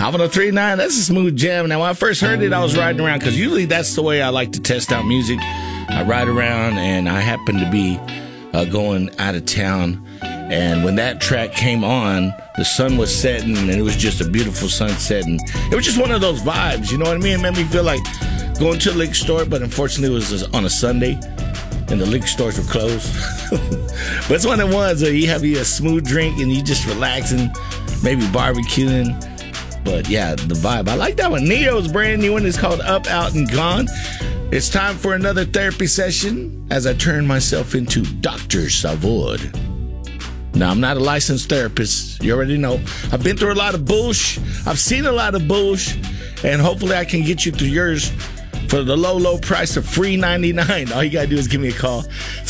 Hop on a 3-9, that's a smooth jam. Now, when I first heard it, I was riding around, because usually that's the way I like to test out music. I ride around, and I happened to be going out of town. And when that track came on, the sun was setting, and it was just a beautiful sunset. And it was just one of those vibes, you know what I mean? It made me feel like going to the liquor store, but unfortunately it was on a Sunday, and the liquor stores were closed. But it's one of the ones where you have a smooth drink, and you just relaxing, maybe barbecuing. But yeah, the vibe. I like that one. Neo's brand new one is called Up, Out, and Gone. It's time for another therapy session as I turn myself into Dr. Savod. Now, I'm not a licensed therapist. You already know. I've been through a lot of bullshit. I've seen a lot of bullshit. And hopefully I can get you through yours for the low, low price of free $99. All you got to do is give me a call.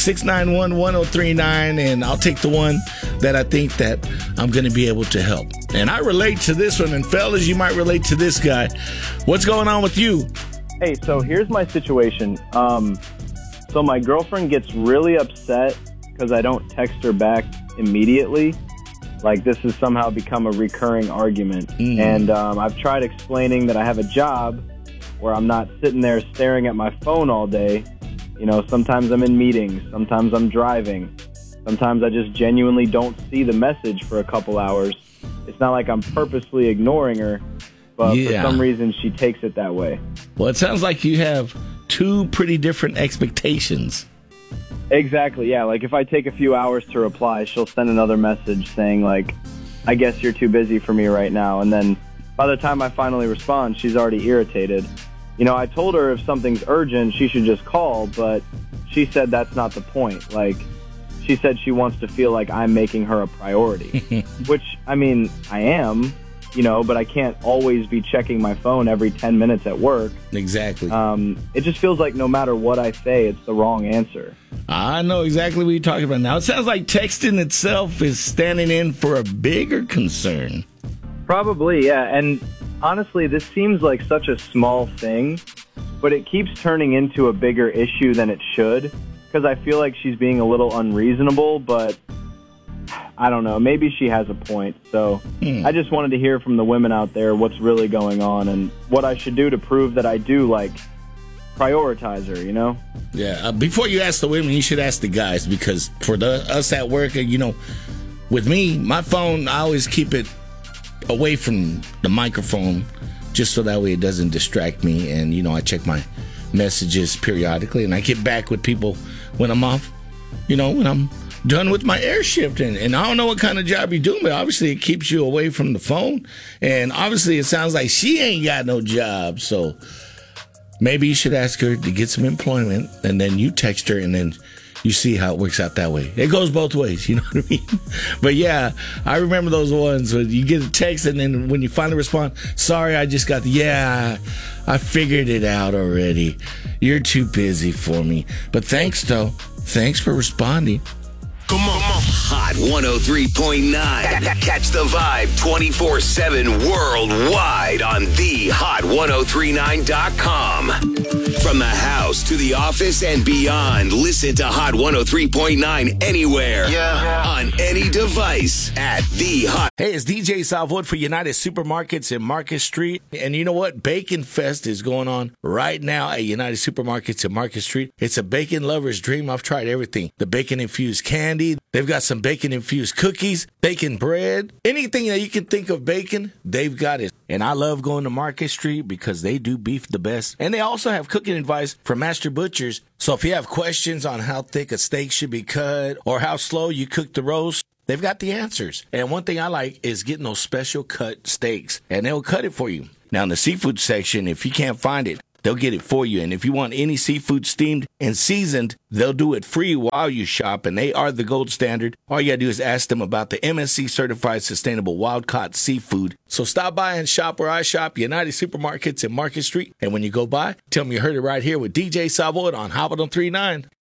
691-1039. And I'll take the one that I think that I'm going to be able to help. And I relate to this one. And fellas, you might relate to this guy. What's going on with you? Hey, so here's my situation. So my girlfriend gets really upset because I don't text her back immediately. Like, this has somehow become a recurring argument. And I've tried explaining that I have a job where I'm not sitting there staring at my phone all day. You know, sometimes I'm in meetings, sometimes I'm driving, sometimes I just genuinely don't see the message for a couple hours. It's not like I'm purposely ignoring her, but for some reason she takes it that way. Well, it sounds like you have two pretty different expectations. Exactly, yeah. Like, if I take a few hours to reply, she'll send another message saying, like, I guess you're too busy for me right now. And then by the time I finally respond, she's already irritated. You know, I told her if something's urgent, she should just call, but she said that's not the point. Like, she said she wants to feel like I'm making her a priority, which, I mean, I am, you know, but I can't always be checking my phone every 10 minutes at work. Exactly. It just feels like no matter what I say, it's the wrong answer. I know exactly what you're talking about now. It sounds like texting itself is standing in for a bigger concern. Probably, yeah. And honestly, this seems like such a small thing, but it keeps turning into a bigger issue than it should, because I feel like she's being a little unreasonable, but I don't know. Maybe she has a point. So I just wanted to hear from the women out there what's really going on and what I should do to prove that I do, like, prioritize her, you know? Yeah. Before you ask the women, you should ask the guys, because for us at work, you know, with me, my phone, I always keep it away from the microphone just so that way it doesn't distract me. And, you know, I check my messages periodically, and I get back with people when I'm off, you know, when I'm done with my air shift. And I don't know what kind of job you're doing, but obviously it keeps you away from the phone. And obviously it sounds like she ain't got no job. So maybe you should ask her to get some employment, and then you text her, and then you see how it works out that way. It goes both ways, you know what I mean? But yeah, I remember those ones when you get a text, and then when you finally respond, sorry, I just got I figured it out already. You're too busy for me. But thanks, though. Thanks for responding. Come on. Hot 103.9. Catch the vibe 24/7 worldwide on thehot1039.com. From the house to the office and beyond, listen to Hot 103.9 anywhere. On any device at the Hot. Hey, it's DJ Salvood for United Supermarkets in Market Street. And you know what? Bacon Fest is going on right now at United Supermarkets in Market Street. It's a bacon lover's dream. I've tried everything. The bacon-infused candy. They've got some bacon-infused cookies, bacon bread. Anything that you can think of bacon, they've got it. And I love going to Market Street because they do beef the best. And they also have cooking advice from master butchers. So if you have questions on how thick a steak should be cut or how slow you cook the roast, they've got the answers. And one thing I like is getting those special cut steaks, and they'll cut it for you. Now, in the seafood section, if you can't find it, they'll get it for you. And if you want any seafood steamed and seasoned, they'll do it free while you shop, and they are the gold standard. All you got to do is ask them about the MSC certified sustainable wild-caught seafood. So stop by and shop where I shop, United Supermarkets in Market Street. And when you go by, tell me you heard it right here with DJ Salvood on Hot 103.9.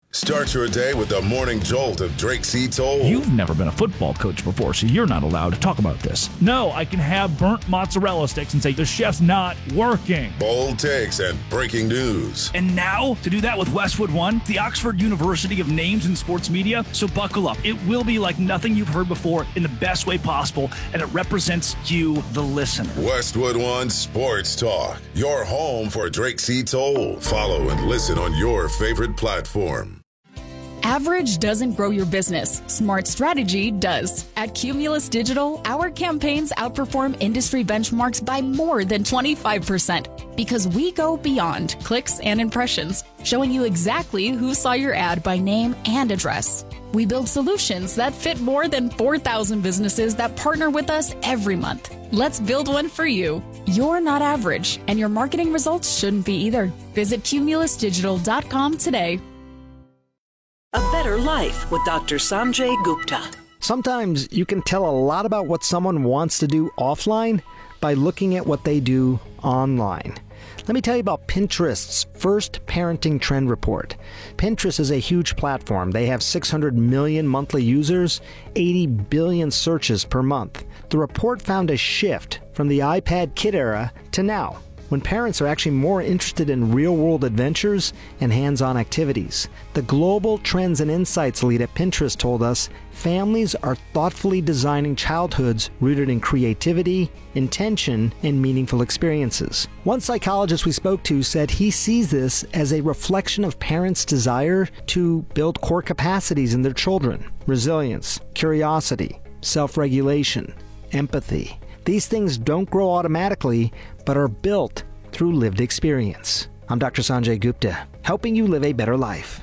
Start your day with the morning jolt of Drake C. Toll. You've never been a football coach before, so you're not allowed to talk about this. No, I can have burnt mozzarella sticks and say the chef's not working. Bold takes and breaking news. And now, to do that with Westwood One, the Oxford University of Names in Sports Media. So buckle up. It will be like nothing you've heard before in the best way possible, and it represents you, the listener. Westwood One Sports Talk, your home for Drake C. Toll. Follow and listen on your favorite platform. Average doesn't grow your business. Smart strategy does. At Cumulus Digital, our campaigns outperform industry benchmarks by more than 25% because we go beyond clicks and impressions, showing you exactly who saw your ad by name and address. We build solutions that fit more than 4,000 businesses that partner with us every month. Let's build one for you. You're not average, and your marketing results shouldn't be either. Visit cumulusdigital.com today. A Better Life with Dr. Sanjay Gupta. Sometimes you can tell a lot about what someone wants to do offline by looking at what they do online. Let me tell you about Pinterest's first parenting trend report. Pinterest is a huge platform. They have 600 million monthly users, 80 billion searches per month. The report found a shift from the iPad kid era to now, when parents are actually more interested in real-world adventures and hands-on activities. The Global Trends and Insights lead at Pinterest told us families are thoughtfully designing childhoods rooted in creativity, intention, and meaningful experiences. One psychologist we spoke to said he sees this as a reflection of parents' desire to build core capacities in their children: resilience, curiosity, self-regulation, empathy. These things don't grow automatically, but are built through lived experience. I'm Dr. Sanjay Gupta, helping you live a better life.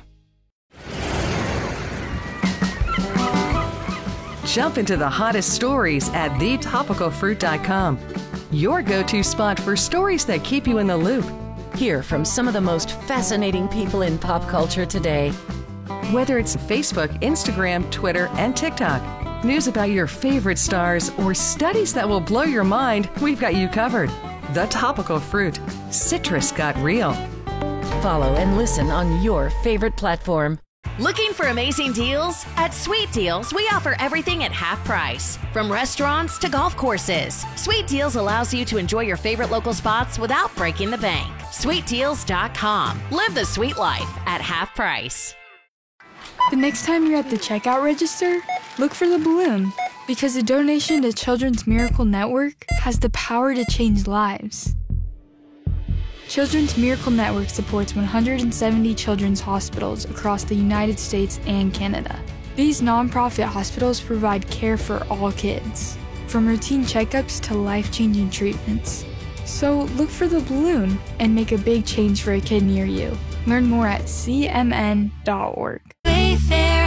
Jump into the hottest stories at thetopicalfruit.com. Your go-to spot for stories that keep you in the loop. Hear from some of the most fascinating people in pop culture today. Whether it's Facebook, Instagram, Twitter, and TikTok, news about your favorite stars, or studies that will blow your mind, we've got you covered. The Topical Fruit. Citrus got real. Follow and listen on your favorite platform. Looking for amazing deals? At Sweet Deals, we offer everything at half price. From restaurants to golf courses, Sweet Deals allows you to enjoy your favorite local spots without breaking the bank. SweetDeals.com. Live the sweet life at half price. The next time you're at the checkout register, look for the balloon, because a donation to Children's Miracle Network has the power to change lives. Children's Miracle Network supports 170 children's hospitals across the United States and Canada. These nonprofit hospitals provide care for all kids, from routine checkups to life-changing treatments. So look for the balloon and make a big change for a kid near you. Learn more at cmn.org. Wayfair